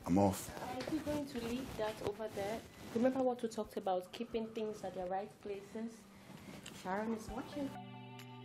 I'm off. Are you going to leave that over there? Remember what we talked about, keeping things at their right places? Sharon is watching.